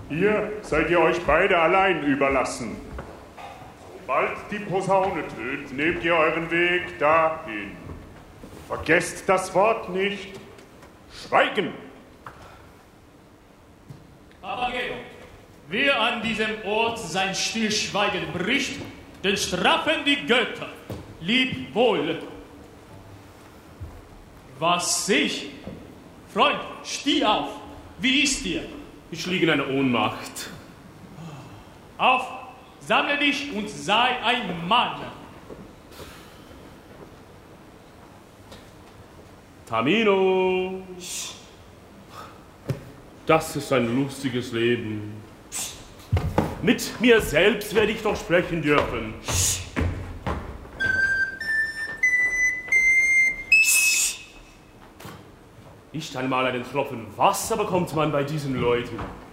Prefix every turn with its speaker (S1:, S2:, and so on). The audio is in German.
S1: Hier seid ihr euch beide allein überlassen. Sobald die Posaune tönt, nehmt ihr euren Weg dahin. Vergesst das Wort nicht. Schweigen!
S2: Papageno, wer an diesem Ort sein Stillschweigen bricht, den strafen die Götter. Lieb wohl. Was sehe ich? Freund, steh auf. Wie ist dir?
S3: Ich liege in einer Ohnmacht.
S2: Auf, sammle dich und sei ein Mann.
S3: Tamino! Das ist ein lustiges Leben. Mit mir selbst werde ich doch sprechen dürfen. Nicht einmal einen Tropfen Wasser bekommt man bei diesen Leuten.